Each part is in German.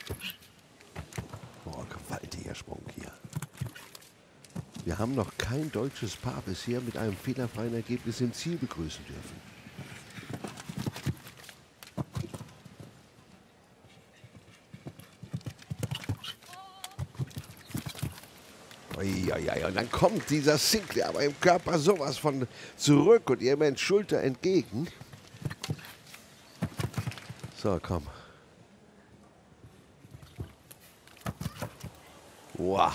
Oh, gewaltiger Sprung hier. Wir haben noch kein deutsches Paar bisher mit einem fehlerfreien Ergebnis im Ziel begrüßen dürfen. Uiuiui, und dann kommt dieser Sinclair aber im Körper sowas von zurück und ihr Mensch Schulter entgegen. So, komm. Wow.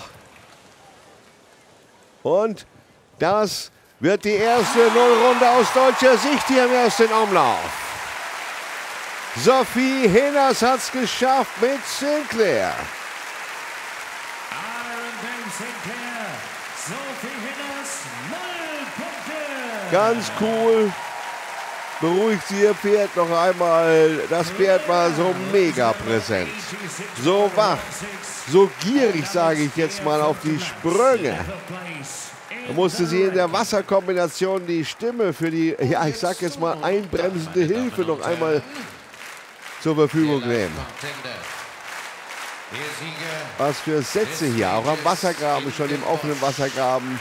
Und das wird die erste Nullrunde aus deutscher Sicht hier im ersten Umlauf. Sophie Hinners hat es geschafft mit Sinclair. Ganz cool. Beruhigt sie ihr Pferd noch einmal. Das Pferd war so mega präsent. So wach. So gierig, sage ich jetzt mal, auf die Sprünge. Da musste sie in der Wasserkombination die Stimme für die, ja, ich sag jetzt mal, einbremsende Hilfe noch einmal zur Verfügung nehmen. Was für Sätze hier, auch am Wassergraben, schon im offenen Wassergraben.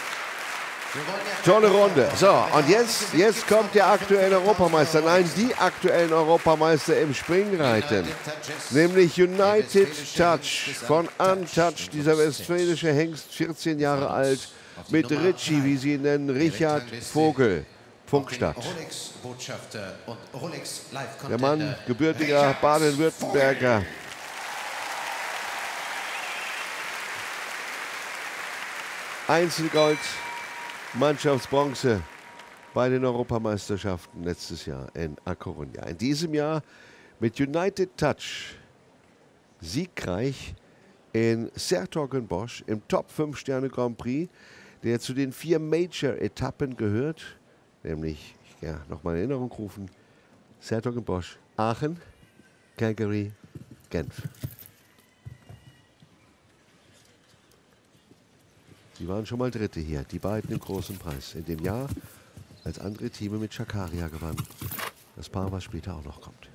Tolle Runde. So, und jetzt kommt der aktuelle Europameister. Nein, die aktuellen Europameister im Springreiten. Nämlich United Touch von Untouched, dieser westfälische Hengst, 14 Jahre alt, mit Richie, wie sie ihn nennen, Richard Vogel, Funkstadt. Der Mann, gebürtiger Baden-Württemberger. Einzelgold, Mannschaftsbronze bei den Europameisterschaften letztes Jahr in A Coruña. In diesem Jahr mit United Touch siegreich in Sertogenbosch im Top 5 Sterne Grand Prix, der zu den 4 Major-Etappen gehört, nämlich, ja, nochmal in Erinnerung rufen, Sertogenbosch, Aachen, Calgary, Genf. Sie waren schon mal Dritte hier, die beiden im großen Preis. In dem Jahr, als andere Teams mit Chakaria gewannen. Das Paar, was später auch noch kommt.